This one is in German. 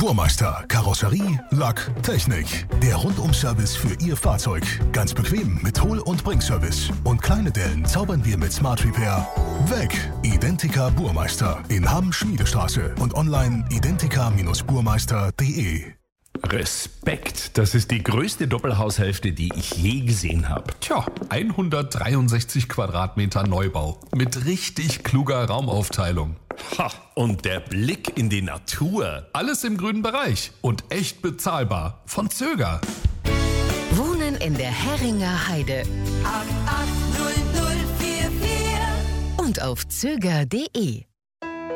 Burmeister, Karosserie, Lack, Technik. Der Rundum-Service für Ihr Fahrzeug. Ganz bequem mit Hol- und Bringservice. Und kleine Dellen zaubern wir mit Smart Repair weg. Identica Burmeister in Hamm-Schmiedestraße und online identica-burmeister.de. Respekt, das ist die größte Doppelhaushälfte, die ich je gesehen habe. Tja, 163 Quadratmeter Neubau mit richtig kluger Raumaufteilung. Ha, und der Blick in die Natur. Alles im grünen Bereich und echt bezahlbar. Von Zöger. Wohnen in der Herringer Heide. 880044 Und auf zöger.de.